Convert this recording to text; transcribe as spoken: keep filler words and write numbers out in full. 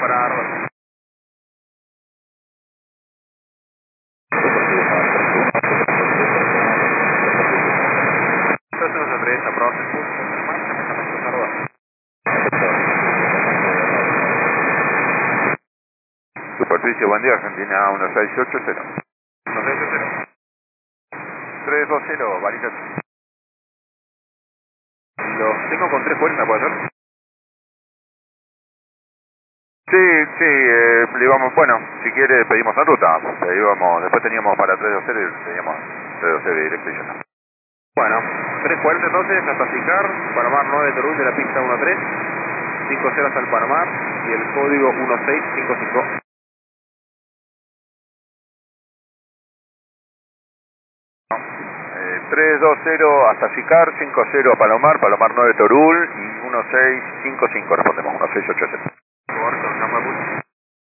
parar. tres cero tres, approach, marcha, metamente Sarva. Superficie, buen día, Argentina uno seis ocho cero. uno seis ocho cero. tres dos cero, Bariloche. Los tengo con tres cuarenta, ¿puede ser? Sí, sí, eh, le íbamos, bueno, si quiere pedimos en ruta, le íbamos, después teníamos para tres dos cero y teníamos tres dos cero directo y ya está. Bueno, tres cuarenta entonces hasta Sicar, Palomar nueve Torul de la pista uno tres, cinco cero hasta el Palomar y el código uno seis cinco cinco. Eh, tres dos cero hasta Sicar, cinco cero Palomar, Palomar nueve Torul y uno seis cinco cinco respondemos, uno seis ocho cero.